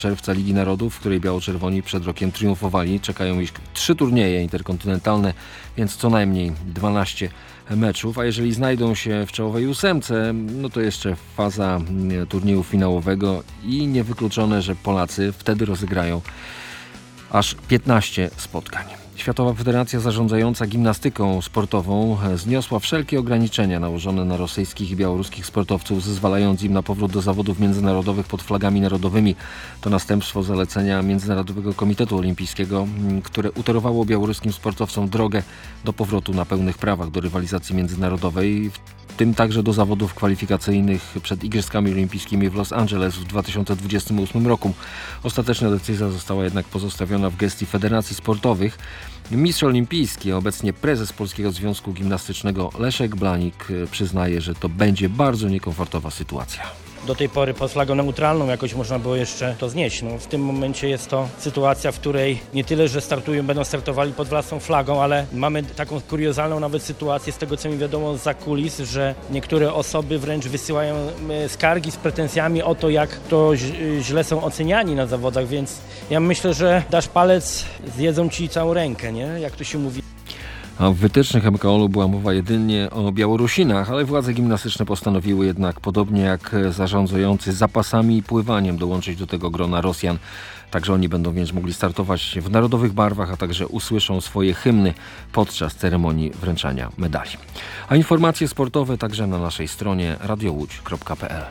czerwca Ligi Narodów, w której biało-czerwoni przed rokiem triumfowali. Czekają ich 3 turnieje interkontynentalne, więc co najmniej 12 meczów, a jeżeli znajdą się w czołowej 8, no to jeszcze faza turnieju finałowego i niewykluczone, że Polacy wtedy rozegrają aż 15 spotkań. Światowa Federacja Zarządzająca Gimnastyką Sportową zniosła wszelkie ograniczenia nałożone na rosyjskich i białoruskich sportowców, zezwalając im na powrót do zawodów międzynarodowych pod flagami narodowymi. To następstwo zalecenia Międzynarodowego Komitetu Olimpijskiego, które utorowało białoruskim sportowcom drogę do powrotu na pełnych prawach do rywalizacji międzynarodowej, w tym także do zawodów kwalifikacyjnych przed Igrzyskami Olimpijskimi w Los Angeles w 2028 roku. Ostateczna decyzja została jednak pozostawiona w gestii federacji sportowych. Mistrz olimpijski, a obecnie prezes Polskiego Związku Gimnastycznego Leszek Blanik przyznaje, że to będzie bardzo niekomfortowa sytuacja. Do tej pory pod flagą neutralną jakoś można było jeszcze to znieść. W tym momencie jest to sytuacja, w której nie tyle, że będą startowali pod własną flagą, ale mamy taką kuriozalną nawet sytuację z tego, co mi wiadomo zza kulis, że niektóre osoby wręcz wysyłają skargi z pretensjami o to, jak to źle są oceniani na zawodach, więc ja myślę, że dasz palec, zjedzą ci całą rękę, nie? Jak to się mówi. A w wytycznych MKOL-u była mowa jedynie o Białorusinach, ale władze gimnastyczne postanowiły jednak, podobnie jak zarządzający zapasami i pływaniem, dołączyć do tego grona Rosjan. Także oni będą więc mogli startować w narodowych barwach, a także usłyszą swoje hymny podczas ceremonii wręczania medali. A informacje sportowe także na naszej stronie radiołódź.pl.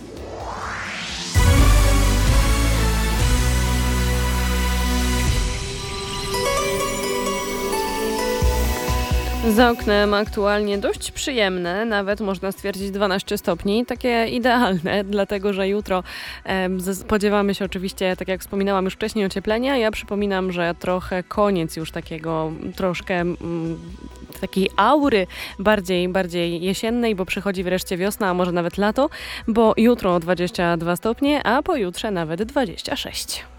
Za oknem aktualnie dość przyjemne, nawet można stwierdzić 12 stopni, takie idealne, dlatego że jutro spodziewamy się oczywiście, tak jak wspominałam już wcześniej, ocieplenia. Ja przypominam, że trochę koniec już takiego troszkę takiej aury bardziej jesiennej, bo przychodzi wreszcie wiosna, a może nawet lato, bo jutro 22 stopnie, a pojutrze nawet 26.